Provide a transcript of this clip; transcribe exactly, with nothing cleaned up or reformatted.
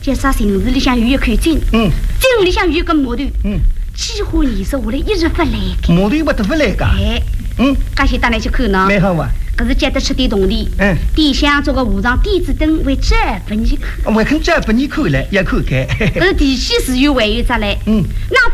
介绍城市里向有一块井， 嗯， 井里向有一个木头， 嗯， 几乎你说我来一日不来个。 木头不得不来个。 哎， 嗯， 刚先带你去看呢。 蛮好哇。 可是接得吃点铜钿， 嗯， 地下做个和尚点子灯为这不你看。 我看这不你看了，也看看。 可是地气是有还有只来， 嗯， 那